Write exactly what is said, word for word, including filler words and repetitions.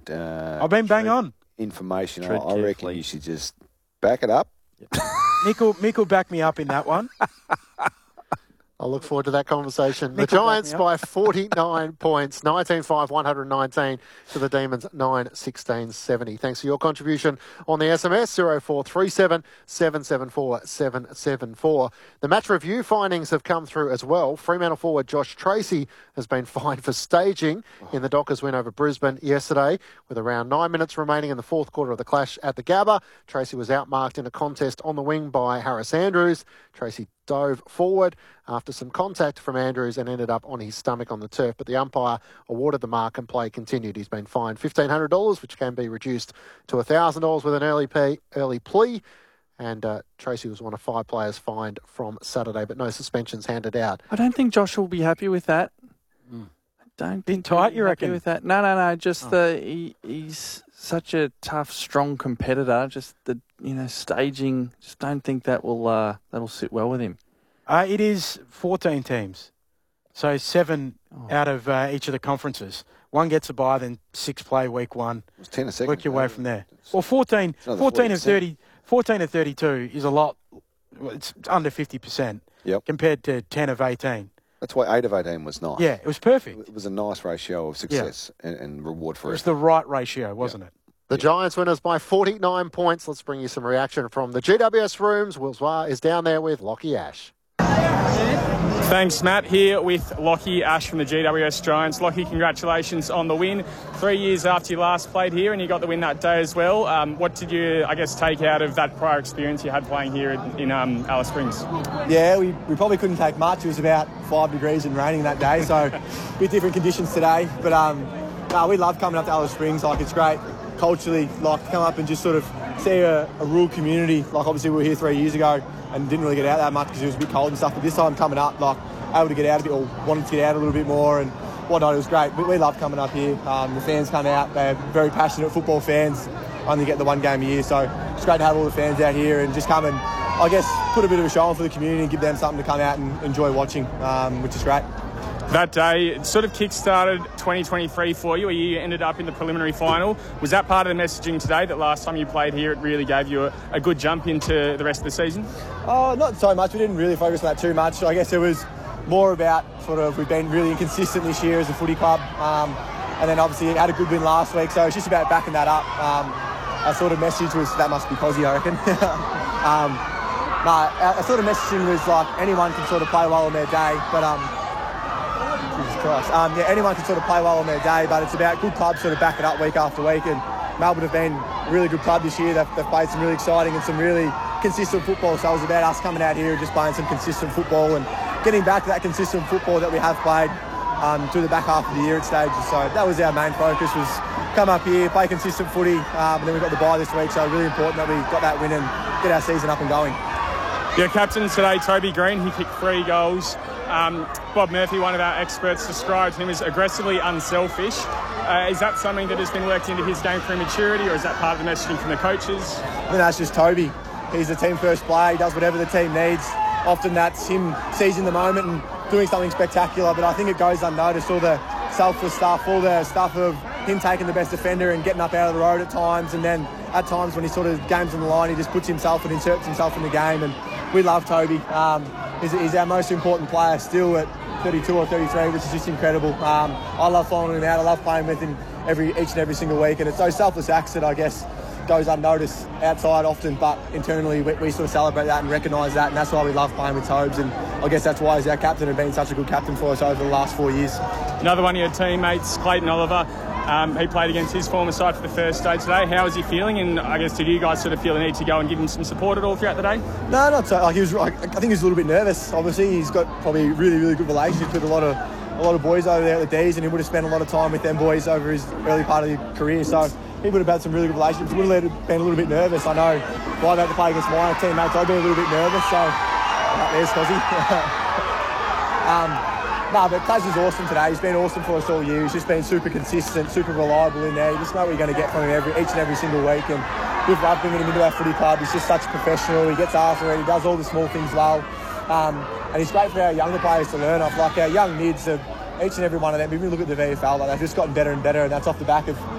uh, I've been bang tread on. information. I, Tread I reckon carefully. you should just back it up. Mick will, Mick will back me up in that one. I'll look forward to that conversation. Nick the will back Giants me up. by forty-nine points, nineteen five, one hundred nineteen to the Demons, nine sixteen seventy. Thanks for your contribution on the S M S, zero four three seven, seven seven four, seven seven four. The match review findings have come through as well. Fremantle forward Josh Tracy has been fined for staging in the Dockers win over Brisbane yesterday. With around nine minutes remaining in the fourth quarter of the clash at the Gabba, Tracy was outmarked in a contest on the wing by Harris Andrews. Tracy dove forward after some contact from Andrews and ended up on his stomach on the turf, but the umpire awarded the mark and play continued. He's been fined fifteen hundred dollars, which can be reduced to one thousand dollars with an early plea, early plea. And uh, Tracy was one of five players fined from Saturday, but no suspensions handed out. I don't think Josh will be happy with that. Mm. I don't Bit think tight, he'll be you happy reckon? with that. No, no, no. Just Oh. the he, he's such a tough, strong competitor. Just the you know staging. Just don't think that will uh, that'll sit well with him. Uh, it is fourteen teams. So seven Oh. out of uh, each of the conferences. One gets a bye, then six play week one. It was ten a second. Work your way from there. Well, fourteen, another fourteen of forty percent. thirty, fourteen of thirty-two is a lot. It's under fifty percent Yep. compared to ten of eighteen. That's why eight of eighteen was nice. Yeah, it was perfect. It was a nice ratio of success and, and reward It for was it. the right ratio, wasn't it? The Giants winners by forty-nine points. Let's bring you some reaction from the G W S rooms. Will Zwar is down there with Lockie Ash. Thanks, Matt. Here with Lockie Ash from the G W S Giants. Lockie, congratulations on the win. Three years after you last played here, and you got the win that day as well. Um, what did you, I guess, take out of that prior experience you had playing here in, in um, Alice Springs? Yeah, we, we probably couldn't take much. It was about five degrees and raining that day, so a bit different conditions today. But um, no, we love coming up to Alice Springs. Like, it's great culturally, like, come up and just sort of see a, a rural community. Like, obviously we were here three years ago and didn't really get out that much because it was a bit cold and stuff. But this time coming up, like, able to get out a bit, or wanted to get out a little bit more and whatnot. It was great. But we love coming up here. Um, the fans come out. They're very passionate football fans. Only get the one game a year, so it's great to have all the fans out here and just come and, I guess, put a bit of a show on for the community and give them something to come out and enjoy watching, um, which is great. That day, it sort of kick-started twenty twenty-three for you, where you ended up in the preliminary final. Was that part of the messaging today, that last time you played here, it really gave you a, a good jump into the rest of the season? Oh, not so much. We didn't really focus on that too much. I guess it was more about sort of we've been really inconsistent this year as a footy club, um, and then obviously had a good win last week, so it's just about backing that up. Um, our sort of message was, that must be Cozzy, I reckon. um, no, our, our sort of messaging was like anyone can sort of play well on their day, but um, Jesus Christ, um, yeah, anyone can sort of play well on their day, but it's about good clubs sort of back it up week after week, and Melbourne have been a really good club this year. They've, they've played some really exciting and some really consistent football, so it was about us coming out here and just playing some consistent football and getting back to that consistent football that we have played um, through the back half of the year at stages. So that was our main focus, was come up here, play consistent footy, um, and then we got the bye this week, so really important that we got that win and get our season up and going. Your captain today, Toby Green, he kicked three goals. Um, Bob Murphy, one of our experts, described him as aggressively unselfish. Uh, is that something that has been worked into his game through maturity, or is that part of the messaging from the coaches? I think that's just Toby. He's a team first player, he does whatever the team needs. Often that's him seizing the moment and doing something spectacular, but I think it goes unnoticed, all the selfless stuff, all the stuff of him taking the best defender and getting up out of the road at times, and then at times when he sort of games on the line, he just puts himself and inserts himself in the game, and we love Toby. Um, he's, he's our most important player still at thirty-two or thirty-three, which is just incredible. Um, I love following him out, I love playing with him every each and every single week, and it's those selfless acts that I guess goes unnoticed outside often, but internally we, we sort of celebrate that and recognise that, and that's why we love playing with Tobes, and I guess that's why he's our captain and been such a good captain for us over the last four years. Another one of your teammates, Clayton Oliver, um, he played against his former side for the first day today. How is he feeling, and I guess did you guys sort of feel the need to go and give him some support at all throughout the day? No, not so. Like he was, I think he was a little bit nervous. Obviously, he's got probably really, really good relationships with a lot of a lot of boys over there at the D's, and he would have spent a lot of time with them boys over his early part of his career. So he would have had some really good relationships. Would have been a little bit nervous. I know. If I had to play against my teammates, I'd be a little bit nervous. So oh, there's Cozzy. um, no, but Cuz is awesome today. He's been awesome for us all year. He's just been super consistent, super reliable in there. You just know what you're going to get from him every each and every single week. And we've loved bringing him into our footy club. He's just such a professional. He gets after it. He does all the small things well. Um, and he's great for our younger players to learn off. Like our young mids have, each and every one of them, if you look at the V F L, like they've just gotten better and better, and that's off the back of